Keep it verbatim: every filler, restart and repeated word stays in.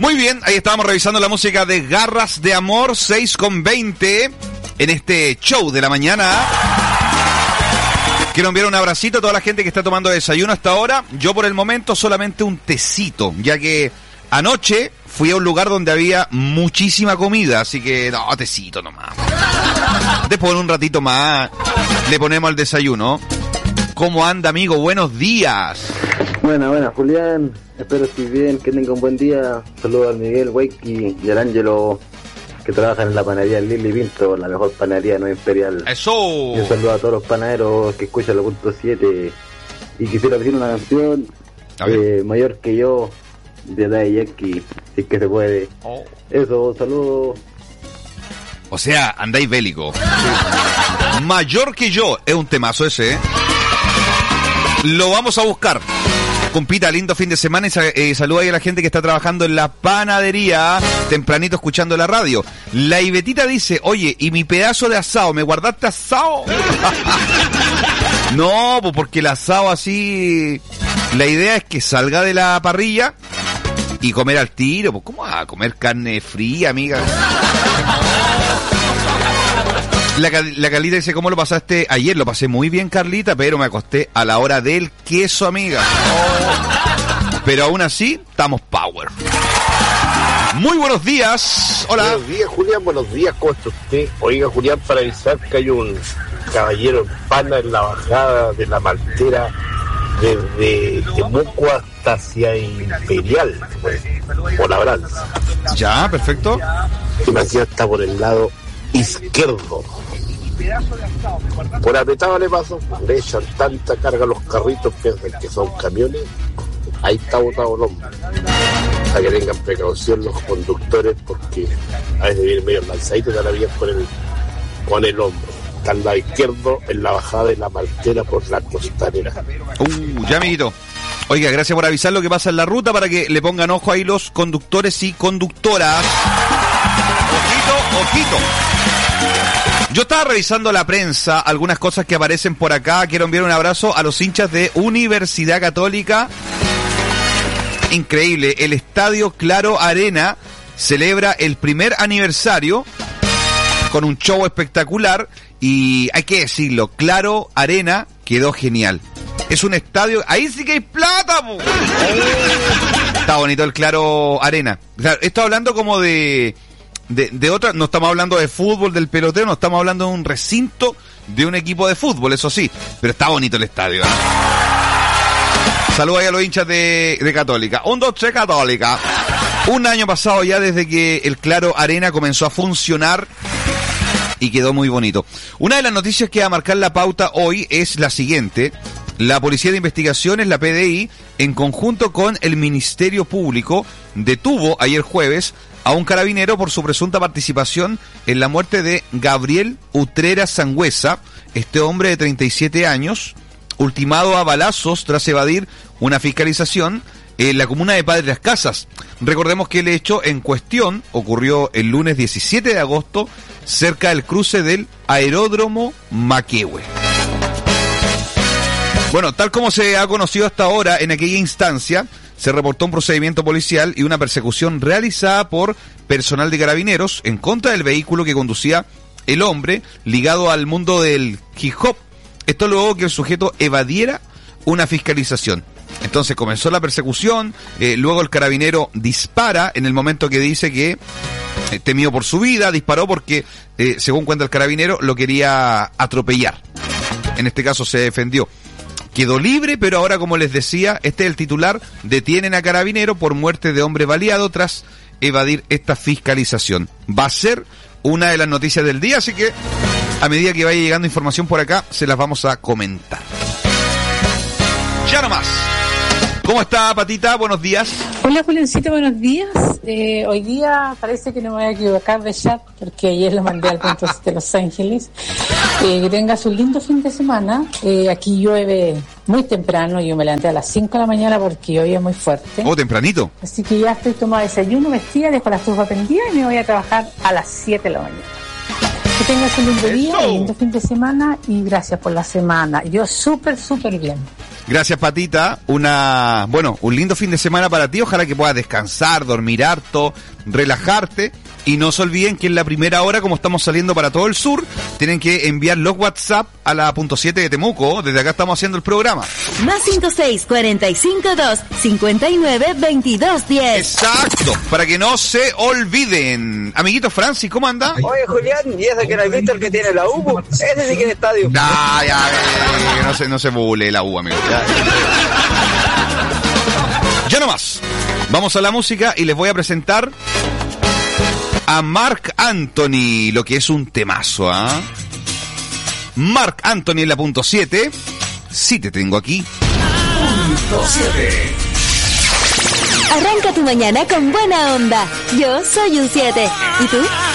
Muy bien, ahí estábamos revisando la música de Garras de Amor, seis con veinte, en este show de la mañana. Quiero enviar un abracito a toda la gente que está tomando desayuno hasta ahora. Yo por el momento solamente un tecito, ya que anoche fui a un lugar donde había muchísima comida, así que no, tecito nomás. Después en un ratito más le ponemos al desayuno. ¿Cómo anda, amigo? Buenos días. Buena, buena, Julián. Espero estés bien, que tenga un buen día. Saludos al Miguel, Wakey y al Ángelo, que trabajan en la panadería Lili Pinto, la mejor panadería no imperial. ¡Eso! Y un saludo a todos los panaderos que escuchan la punto siete. Y quisiera decir una canción, eh, Mayor que yo, de Daddy Yankee, si es que se puede. Oh. Eso, saludos. O sea, andáis bélico. Sí. Mayor que yo, es un temazo ese, ¿eh? Lo vamos a buscar. Compita, lindo fin de semana y eh, saluda ahí a la gente que está trabajando en la panadería, tempranito escuchando la radio. La Ibetita dice, oye, ¿y mi pedazo de asado? ¿Me guardaste asado? No, pues porque el asado así... La idea es que salga de la parrilla y comer al tiro. Pues ¿cómo vas a comer carne fría, amiga? La, la Carlita dice, ¿cómo lo pasaste ayer? Lo pasé muy bien, Carlita, pero me acosté a la hora del queso, amiga. Oh. Pero aún así, estamos power. Muy buenos días. Hola. Buenos días, Julián. Buenos días. ¿Cómo está usted? Oiga, Julián, para avisar que hay un caballero en pana en la bajada de la Maltera desde Temuco hasta hacia Imperial, pues, por la Branza. Ya, perfecto. Imagínate, está por el lado izquierdo. Por apretado le paso, le echan tanta carga a los carritos, piensan que son camiones. Ahí está botado el hombre. Para que tengan precaución los conductores, porque a veces vienen medio lanzaditos de la vía con el, con el hombro. Está al lado izquierdo, en la bajada de la Maltera por la Costanera. Uh, ya, amiguito. Oiga, gracias por avisar lo que pasa en la ruta para que le pongan ojo ahí los conductores y conductoras. Ojito, ojito. Yo estaba revisando la prensa, algunas cosas que aparecen por acá. Quiero enviar un abrazo a los hinchas de Universidad Católica. Increíble, el Estadio Claro Arena celebra el primer aniversario con un show espectacular y hay que decirlo, Claro Arena quedó genial. Es un estadio, ahí sí que hay plata, po. Está bonito el Claro Arena. Claro, estoy hablando como de... De, de otra, no estamos hablando de fútbol, del peloteo, no estamos hablando de un recinto de un equipo de fútbol, eso sí, pero está bonito el estadio, ¿eh? Saludos ahí a los hinchas de, de Católica. Un, dos, tres, Católica. Un año pasado ya desde que el Claro Arena comenzó a funcionar y quedó muy bonito. Una de las noticias que va a marcar la pauta hoy es la siguiente. La Policía de Investigaciones, la P D I, en conjunto con el Ministerio Público, detuvo ayer jueves a un carabinero por su presunta participación en la muerte de Gabriel Utrera Sangüesa, este hombre de treinta y siete años, ultimado a balazos tras evadir una fiscalización en la comuna de Padre Las Casas. Recordemos que el hecho en cuestión ocurrió el lunes diecisiete de agosto cerca del cruce del aeródromo Maquehue. Bueno, tal como se ha conocido hasta ahora, en aquella instancia se reportó un procedimiento policial y una persecución realizada por personal de carabineros en contra del vehículo que conducía el hombre ligado al mundo del hip hop. Esto luego que el sujeto evadiera una fiscalización. Entonces comenzó la persecución, eh, luego el carabinero dispara en el momento que dice que eh, temido por su vida, disparó porque, eh, según cuenta el carabinero, lo quería atropellar. En este caso se defendió. Quedó libre, pero ahora, como les decía, este es el titular, detienen a carabinero por muerte de hombre baleado tras evadir esta fiscalización. Va a ser una de las noticias del día, así que a medida que vaya llegando información por acá, se las vamos a comentar. Ya nomás. ¿Cómo está, Patita? Buenos días. Hola, Juliancito, buenos días. Eh, hoy día parece que no me voy a equivocar de chat, porque ayer lo mandé al punto de Los Ángeles. Eh, que tengas un lindo fin de semana. Eh, aquí llueve muy temprano, yo me levanté a las cinco de la mañana porque llovía muy fuerte. Oh, tempranito. Así que ya estoy tomando desayuno, vestida, dejo la estufa prendida y me voy a trabajar a las siete de la mañana. Que tengas un lindo día, un lindo fin de semana y gracias por la semana. Yo súper, súper bien. Gracias, Patita. Una, bueno, un lindo fin de semana para ti. Ojalá que puedas descansar, dormir harto, relajarte. Y no se olviden que en la primera hora, como estamos saliendo para todo el sur, tienen que enviar los WhatsApp a la punto siete de Temuco. Desde acá estamos haciendo el programa. Más cinco seis, cuarenta y cinco dos, cincuenta y nueve, veintidós diez. Exacto, para que no se olviden. Amiguito Francis, ¿cómo anda? Oye, Julián, ¿y ese que no has visto el que tiene la U? Ese sí que es estadio. Ah, ya, ya, no se, no se bule la U, amigo. Ya, ya no más. Vamos a la música y les voy a presentar a Marc Anthony, lo que es un temazo, ¿ah? ¿eh? Marc Anthony en la punto siete. Sí te tengo aquí. Punto siete. Arranca tu mañana con buena onda. Yo soy un siete. ¿Y tú?